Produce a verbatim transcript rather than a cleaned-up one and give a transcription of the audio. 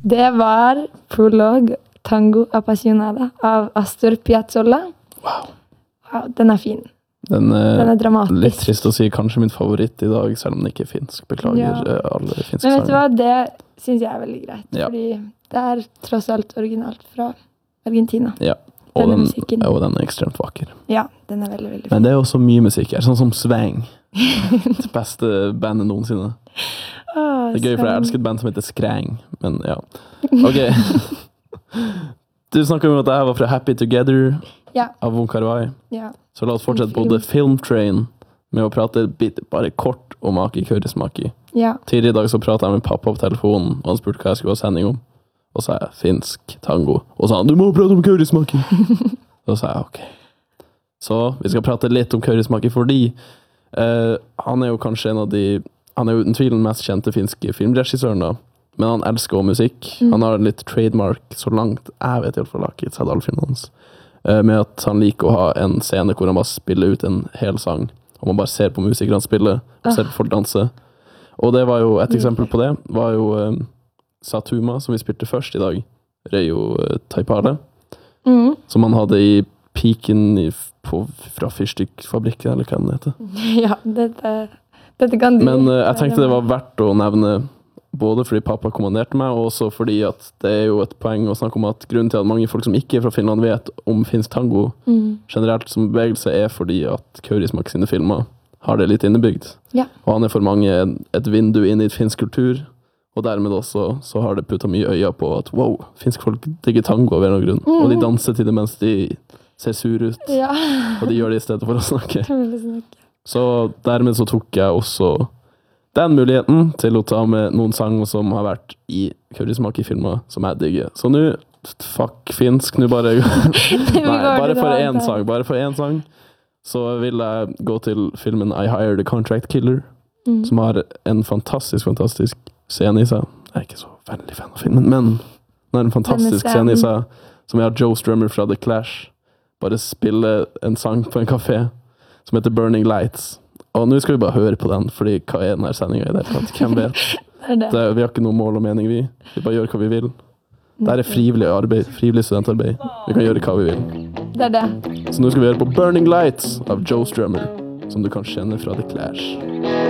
Det var Prolog Tango Appassionata av Astor Piazzolla. Wow. Ja, den er fin. Den er, den er dramatisk. Litt trist å si, kanskje min favoritt i dag, selv om den ikke er finsk. Beklager ja. alle finske sanger. Men vet du hva, det synes jeg er veldig greit. Ja. Fordi det er tross alt originalt fra Argentina. Ja, og den, og den er ekstremt vakker. Ja, den er veldig, veldig fin. Men det er også mye musikk her, sånn som Svang. Det beste bandet noensinne. Åh, det er gøy, for jeg elsker et band som heter Skrang, men ja. Ok. Du snakket om at jeg var fra Happy Together ja. av Wong Kar-wai. Ja. Så la oss fortsette på The Film Train med å prate bit, bare kort om Aki Kaurismäki. Ja. Tidligere i dag så pratet jeg med pappa på telefonen, og han spurte hva jeg skulle ha sending om. Og så sa jeg finsk tango. Og så sa han, du må prate om Kaurismäki. Så sa jeg, ok. Så vi skal prate litt om Kaurismäki, fordi uh, han er jo kanskje en av de, han er jo uten tvil den mest kjente finske filmregissøren da. Men han elsker også musikk. Mm. Han har en litt trademark, så langt jeg vet i hvert fall, jeg har ikke sett alle filmene hans. Uh, med at han liker å ha en scene hvor han bare spiller ut en hel sang. Og man bare ser på musikerne spille, og ser på folk danse. Og det var jo, et eksempel på det, var jo um, Satuma, som vi spilte først i dag. Reijo uh, Taipale. Mm. Som han hadde i piken i, på, fra fyrstikkfabrikken, eller hva den heter. Ja, dette, dette kan du. Men uh, jeg tenkte det var verdt å nevne, både fordi pappa kommanderte meg, og også fordi at det er jo et poeng å snakke om at grunnen til at mange folk som ikke er fra Finland vet om finsk tango mm. generelt som bevegelse er fordi at Kaurismäki sine filmer har det litt innebygd. Ja. Og han er for mange et vindu inn i et finsk kultur, og dermed også så har det puttet mye øya på at wow, finsk folk digger tango av en eller annen grunn. Mm. Og de danser til det mens de ser sur ut. Ja. Og de gjør det i stedet for å snakke. snakke. Så dermed så tok jeg også den muligheten til å ta med noen sanger som har vært i Kaurismäki-filmer som jeg digger. Så nå, fuck finsk, nå bare nei, bare for en sang, bare for en sang så vil jeg gå til filmen I Hired a Contract Killer mm. som har en fantastisk, fantastisk scene i seg. Jeg er ikke så veldig fan av filmen, men den har en fantastisk scene i seg som jeg har Joe Strummer fra The Clash bare spille en sang på en kafé som heter Burning Lights. Og nå skal vi bare høre på den, fordi hva er denne sendingen i det? Hvem vet? det er det. Det, vi har ikke noe mål og mening, vi. Vi bare gjør hva vi vil. Det er frivillig arbeid, frivillig studentarbeid. Vi kan gjøre hva vi vil. Det er det. Så nå skal vi høre på Burning Lights av Joe Strummer, som du kan kjenne fra The Clash.